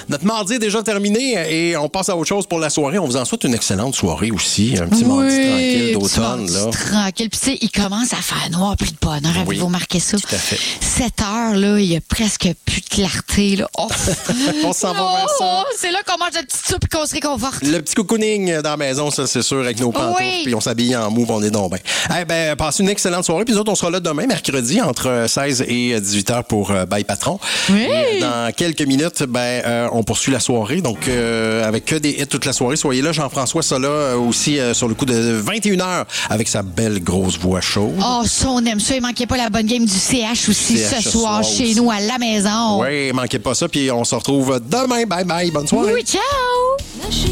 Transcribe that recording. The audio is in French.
Notre mardi est déjà terminé et on passe à autre chose pour la soirée. On vous en souhaite une excellente soirée aussi. Un petit mardi tranquille d'automne. Là. Tranquille. Puis tu sais, il commence à faire noir plus de bonheur. Avez-vous remarqué ça? Tout à fait. 7 heures, là, il y a presque plus de clarté. Là. Oh. On s'en va vers ça. C'est là qu'on mange la petite soupe et qu'on se réconforte. Le petit cocooning dans la maison, ça, c'est sûr, avec nos pantoufles. Puis on s'habille en mou, on est donc bien. Eh ben, passez une excellente soirée. Puis nous autres, on sera là demain, mercredi, entre 16 et 18 heures pour Bye Patron. Oui. Et dans quelques minutes, on poursuit la soirée. Donc, avec que des hits toute la soirée. Soyez là, Jean-François Sola aussi sur le coup de 21 heures avec sa belle grosse voix chaude. Oh, ça, on aime ça. Il manquait pas la bonne game du CH aussi ce soir chez nous à la maison. Oui, manquez pas ça. Puis on se retrouve demain. Bye bye. Bonne soirée. Oui, ciao!